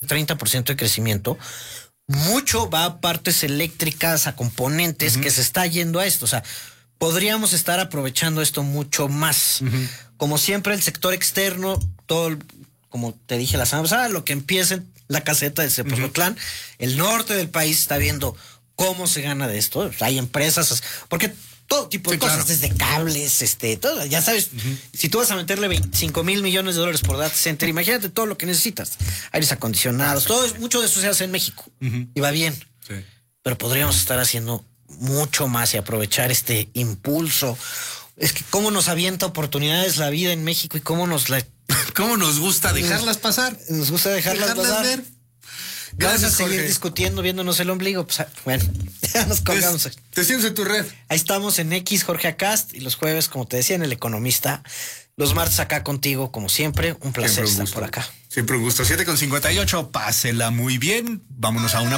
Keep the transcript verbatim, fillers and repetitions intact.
treinta por ciento de crecimiento, mucho va a partes eléctricas, a componentes uh-huh. que se está yendo a esto. O sea, podríamos estar aprovechando esto mucho más. Uh-huh. Como siempre, el sector externo, todo, como te dije la semana pasada, lo que empieza en la caseta del Cepozotlán, uh-huh. el norte del país está viendo cómo se gana de esto. O sea, hay empresas, porque todo tipo de sí, cosas, claro. desde cables, este, todo, ya sabes, uh-huh. si tú vas a meterle veinticinco mil millones de dólares por data center, imagínate todo lo que necesitas, aires acondicionados, todo, mucho de eso se hace en México, uh-huh. y va bien, sí. pero podríamos estar haciendo mucho más y aprovechar este impulso. Es que cómo nos avienta oportunidades la vida en México y cómo nos la... cómo nos gusta dejarlas pasar. Nos gusta dejarlas, dejarlas pasar. Ver. Gracias, Vamos a seguir Jorge. discutiendo, viéndonos el ombligo. Pues, bueno, ya nos colgamos. Te, te sientes en tu red. Ahí estamos en X, Jorge Acast, y los jueves, como te decía, en El Economista. Los martes acá contigo, como siempre. Un placer siempre un estar por acá. Siempre un gusto. siete con cincuenta y ocho, pásela muy bien. Vámonos a una